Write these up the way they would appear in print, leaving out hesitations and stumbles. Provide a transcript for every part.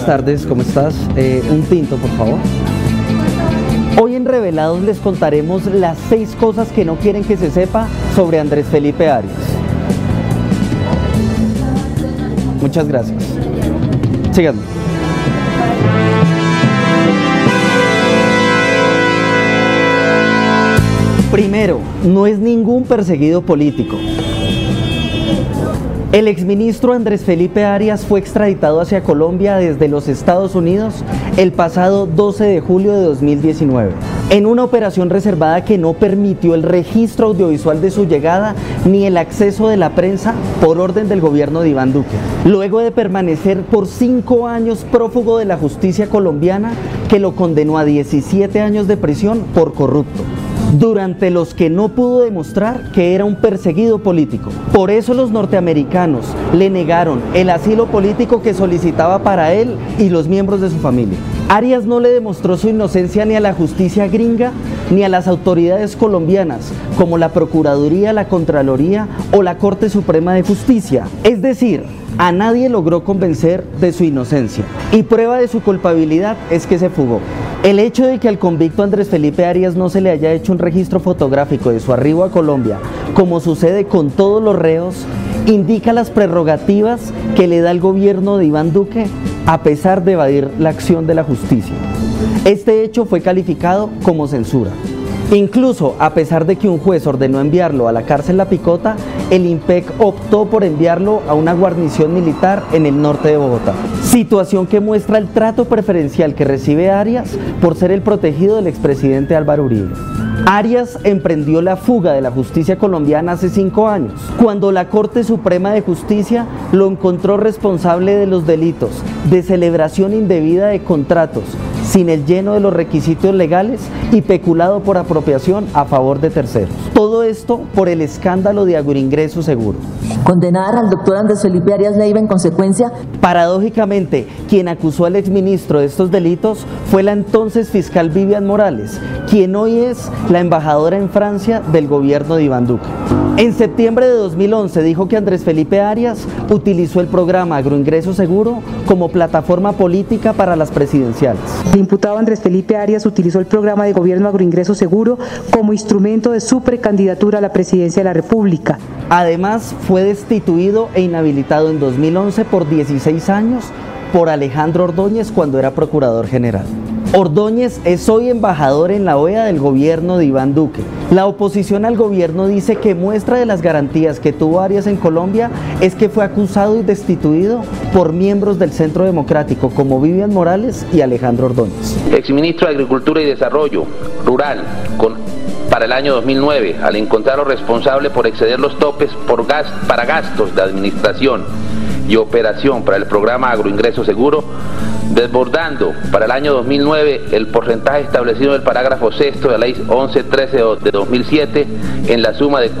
tardes, ¿cómo estás? Un tinto, por favor. Hoy en Revelados les contaremos las 6 cosas que no quieren que se sepa sobre Andrés Felipe Arias. Muchas gracias. Síganme. Primero, no es ningún perseguido político. El exministro Andrés Felipe Arias fue extraditado hacia Colombia desde los Estados Unidos el pasado 12 de julio de 2019, en una operación reservada que no permitió el registro audiovisual de su llegada ni el acceso de la prensa por orden del gobierno de Iván Duque, luego de permanecer por 5 años prófugo de la justicia colombiana, que lo condenó a 17 años de prisión por corrupto, durante los que no pudo demostrar que era un perseguido político. Por eso los norteamericanos le negaron el asilo político que solicitaba para él y los miembros de su familia. Arias no le demostró su inocencia ni a la justicia gringa ni a las autoridades colombianas, como la Procuraduría, la Contraloría o la Corte Suprema de Justicia. Es decir, a nadie logró convencer de su inocencia, y prueba de su culpabilidad es que se fugó. El hecho de que al convicto Andrés Felipe Arias no se le haya hecho un registro fotográfico de su arribo a Colombia, como sucede con todos los reos, indica las prerrogativas que le da el gobierno de Iván Duque a pesar de evadir la acción de la justicia. Este hecho fue calificado como censura. Incluso a pesar de que un juez ordenó enviarlo a la cárcel La Picota, el IMPEC optó por enviarlo a una guarnición militar en el norte de Bogotá. Situación que muestra el trato preferencial que recibe Arias por ser el protegido del expresidente Álvaro Uribe. Arias emprendió la fuga de la justicia colombiana hace 5 años, cuando la Corte Suprema de Justicia lo encontró responsable de los delitos de celebración indebida de contratos sin el lleno de los requisitos legales y peculado por apropiación a favor de terceros. Todo esto por el escándalo de Agroingreso Seguro. Condenar al doctor Andrés Felipe Arias Leiva en consecuencia. Paradójicamente, quien acusó al exministro de estos delitos fue la entonces fiscal Vivian Morales, quien hoy es la embajadora en Francia del gobierno de Iván Duque. En septiembre de 2011 dijo que Andrés Felipe Arias utilizó el programa Agroingreso Seguro como plataforma política para las presidenciales. El imputado Andrés Felipe Arias utilizó el programa de gobierno Agroingreso Seguro como instrumento de su precandidatura a la presidencia de la República. Además, fue destituido e inhabilitado en 2011 por 16 años por Alejandro Ordóñez cuando era procurador general. Ordóñez es hoy embajador en la OEA del gobierno de Iván Duque. La oposición al gobierno dice que muestra de las garantías que tuvo Arias en Colombia es que fue acusado y destituido por miembros del Centro Democrático como Vivian Morales y Alejandro Ordóñez. Exministro de Agricultura y Desarrollo Rural para el año 2009, al encontrarlo responsable por exceder los topes para gastos de administración y operación para el programa Agroingreso Seguro, desbordando para el año 2009 el porcentaje establecido en el parágrafo 6 de la ley 1113 de 2007 en la suma de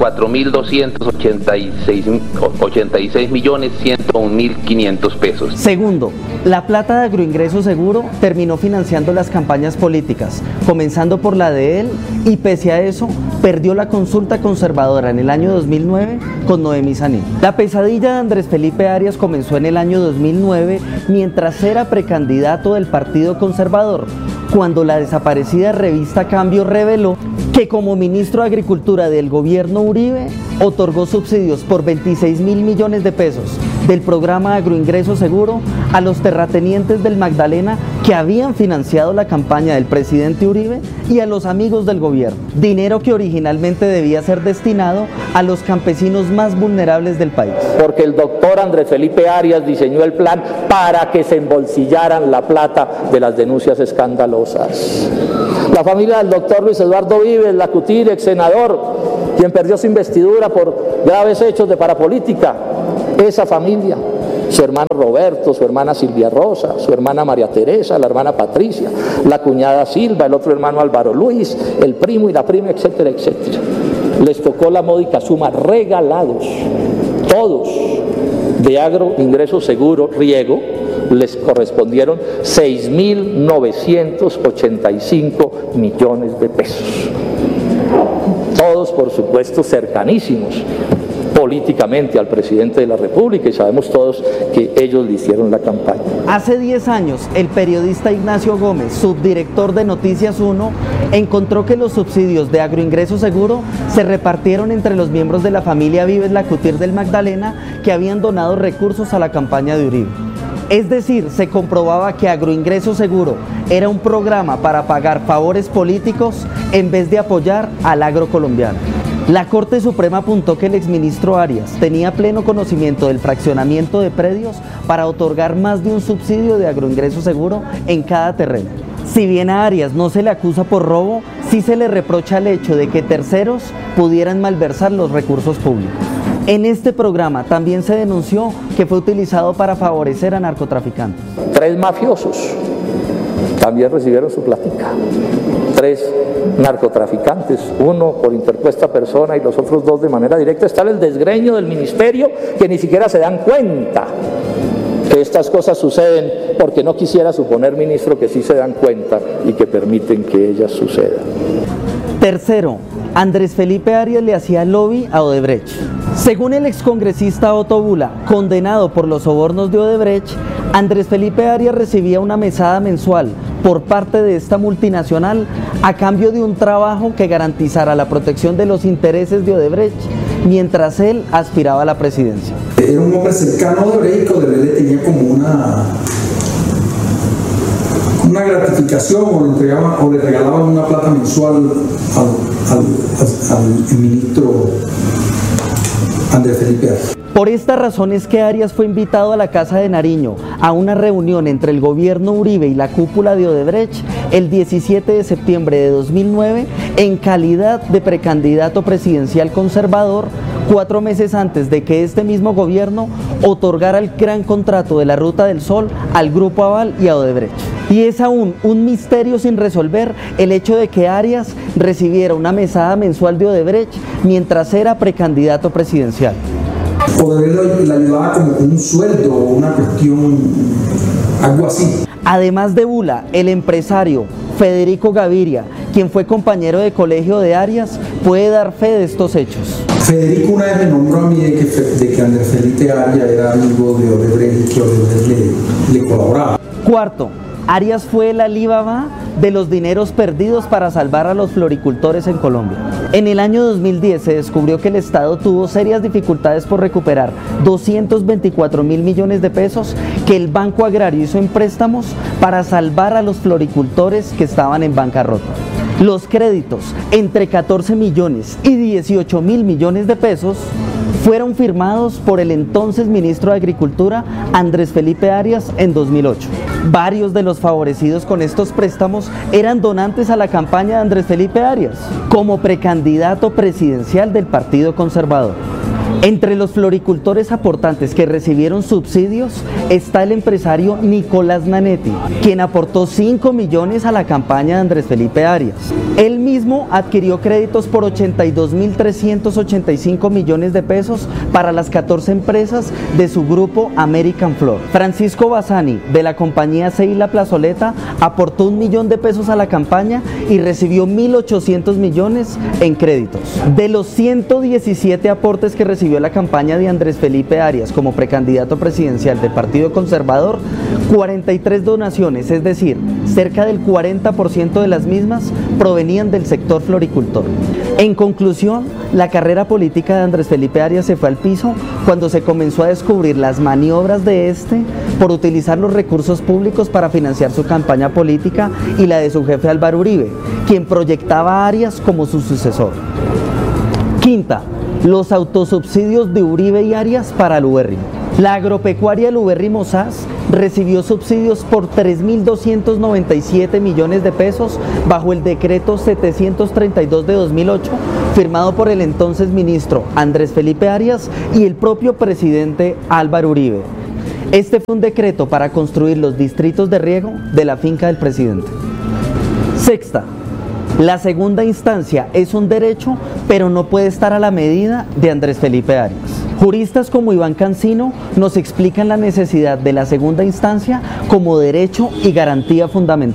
4.286.101.500 pesos. Segundo, la plata de Agroingreso Seguro terminó financiando las campañas políticas, comenzando por la de él, y pese a eso perdió la consulta conservadora en el año 2009 con Noemí Sanín. La pesadilla de Andrés Felipe Arias comenzó en el año 2009 mientras era precandidato del Partido Conservador, cuando la desaparecida revista Cambio reveló que como ministro de Agricultura del gobierno Uribe otorgó subsidios por 26.000 millones de pesos del programa Agroingreso Seguro a los terratenientes del Magdalena que habían financiado la campaña del presidente Uribe y a los amigos del gobierno, dinero que originalmente debía ser destinado a los campesinos más vulnerables del país. Porque el doctor Andrés Felipe Arias diseñó el plan para que se embolsillaran la plata de las denuncias escandalosas. La familia del doctor Luis Eduardo Vives, Lacutir, ex senador, quien perdió su investidura por graves hechos de parapolítica, esa familia, su hermano Roberto, su hermana Silvia Rosa, su hermana María Teresa, la hermana Patricia, la cuñada Silva, el otro hermano Álvaro Luis, el primo y la prima, etcétera, etcétera. Les tocó la módica suma, regalados, todos, de Agroingreso Seguro Riego, les correspondieron 6.985 millones de pesos. Todos, por supuesto, cercanísimos políticamente al presidente de la República y sabemos todos que ellos le hicieron la campaña. Hace 10 años, el periodista Ignacio Gómez, subdirector de Noticias 1, encontró que los subsidios de Agroingreso Seguro se repartieron entre los miembros de la familia Vives Lacutir del Magdalena que habían donado recursos a la campaña de Uribe. Es decir, se comprobaba que Agroingreso Seguro era un programa para pagar favores políticos en vez de apoyar al agro colombiano. La Corte Suprema apuntó que el exministro Arias tenía pleno conocimiento del fraccionamiento de predios para otorgar más de un subsidio de Agroingreso Seguro en cada terreno. Si bien a Arias no se le acusa por robo, sí se le reprocha el hecho de que terceros pudieran malversar los recursos públicos. En este programa también se denunció que fue utilizado para favorecer a narcotraficantes. 3 mafiosos también recibieron su plática. 3 narcotraficantes, 1 por interpuesta persona y los otros 2 de manera directa. Está el desgreño del ministerio que ni siquiera se dan cuenta que estas cosas suceden, porque no quisiera suponer, ministro, que sí se dan cuenta y que permiten que ellas sucedan. Tercero, Andrés Felipe Arias le hacía lobby a Odebrecht. Según el excongresista Otto Bula, condenado por los sobornos de Odebrecht, Andrés Felipe Arias recibía una mesada mensual por parte de esta multinacional a cambio de un trabajo que garantizara la protección de los intereses de Odebrecht mientras él aspiraba a la presidencia. Era un hombre cercano a Odebrecht, que Odebrecht le tenía como una gratificación o le regalaban una plata mensual al ministro Andrés Felipe Arias. Por esta razón es que Arias fue invitado a la Casa de Nariño a una reunión entre el gobierno Uribe y la cúpula de Odebrecht el 17 de septiembre de 2009 en calidad de precandidato presidencial conservador, 4 meses antes de que este mismo gobierno otorgara el gran contrato de la Ruta del Sol al Grupo Aval y a Odebrecht. Y es aún un misterio sin resolver el hecho de que Arias recibiera una mesada mensual de Odebrecht mientras era precandidato presidencial. Odebrecht le ayudaba como con un sueldo o una cuestión, algo así. Además de Bula, el empresario Federico Gaviria, quien fue compañero de colegio de Arias, puede dar fe de estos hechos. Federico una vez me nombró a mí de que Andrés Felipe Arias era amigo de Odebrecht y que Odebrecht le colaboraba. Cuarto, Arias fue el Alibaba de los dineros perdidos para salvar a los floricultores en Colombia. En el año 2010 se descubrió que el Estado tuvo serias dificultades por recuperar 224.000 millones de pesos que el Banco Agrario hizo en préstamos para salvar a los floricultores que estaban en bancarrota. Los créditos entre 14 millones y 18.000 millones de pesos fueron firmados por el entonces ministro de Agricultura, Andrés Felipe Arias, en 2008. Varios de los favorecidos con estos préstamos eran donantes a la campaña de Andrés Felipe Arias, como precandidato presidencial del Partido Conservador. Entre los floricultores aportantes que recibieron subsidios está el empresario Nicolás Nanetti, quien aportó 5 millones a la campaña de Andrés Felipe Arias. Él mismo adquirió créditos por 82.385 millones de pesos para las 14 empresas de su grupo American Flor. Francisco Bassani, de la compañía Seila Plazoleta, aportó 1 millón de pesos a la campaña y recibió 1.800 millones en créditos. De los 117 aportes que recibió la campaña de Andrés Felipe Arias como precandidato presidencial del Partido Conservador, 43 donaciones, es decir, cerca del 40% de las mismas, provenían del sector floricultor. En conclusión, la carrera política de Andrés Felipe Arias se fue al piso cuando se comenzó a descubrir las maniobras de este por utilizar los recursos públicos para financiar su campaña política y la de su jefe Álvaro Uribe, quien proyectaba a Arias como su sucesor. Quinta, los autosubsidios de Uribe y Arias para el ubérrimo. La agropecuaria del ubérrimo SAS recibió subsidios por 3.297 millones de pesos bajo el decreto 732 de 2008, firmado por el entonces ministro Andrés Felipe Arias y el propio presidente Álvaro Uribe. Este fue un decreto para construir los distritos de riego de la finca del presidente. Sexta, la segunda instancia es un derecho, pero no puede estar a la medida de Andrés Felipe Arias. Juristas como Iván Cancino nos explican la necesidad de la segunda instancia como derecho y garantía fundamental.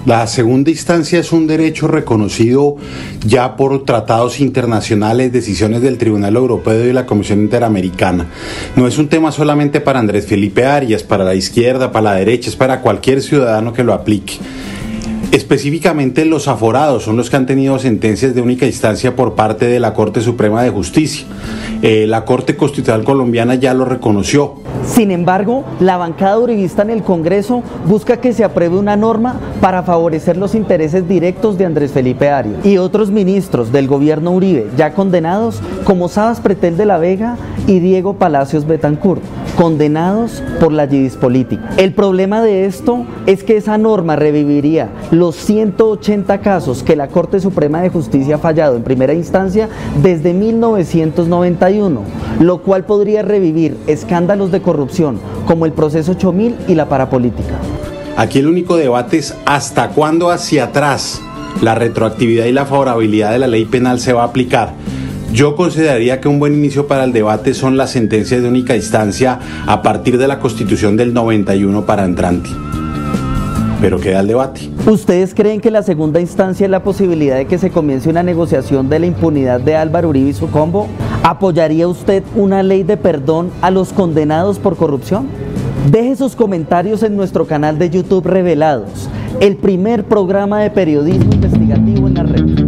La segunda instancia es un derecho reconocido ya por tratados internacionales, decisiones del Tribunal Europeo y la Comisión Interamericana. No es un tema solamente para Andrés Felipe Arias, para la izquierda, para la derecha, es para cualquier ciudadano que lo aplique. Específicamente los aforados son los que han tenido sentencias de única instancia por parte de la Corte Suprema de Justicia. La Corte Constitucional colombiana ya lo reconoció. Sin embargo, la bancada uribista en el Congreso busca que se apruebe una norma para favorecer los intereses directos de Andrés Felipe Arias y otros ministros del gobierno Uribe ya condenados, como Sabas Pretel de la Vega y Diego Palacios Betancur, condenados por la yidis política. El problema de esto es que esa norma reviviría los 180 casos que la Corte Suprema de Justicia ha fallado en primera instancia desde 1991, lo cual podría revivir escándalos de corrupción como el proceso 8000 y la parapolítica. Aquí el único debate es hasta cuándo hacia atrás la retroactividad y la favorabilidad de la ley penal se va a aplicar. Yo consideraría que un buen inicio para el debate son las sentencias de única instancia a partir de la Constitución del 91 para entrante. Pero queda el debate. ¿Ustedes creen que la segunda instancia es la posibilidad de que se comience una negociación de la impunidad de Álvaro Uribe y su combo? ¿Apoyaría usted una ley de perdón a los condenados por corrupción? Deje sus comentarios en nuestro canal de YouTube Revelados, el primer programa de periodismo investigativo en la red.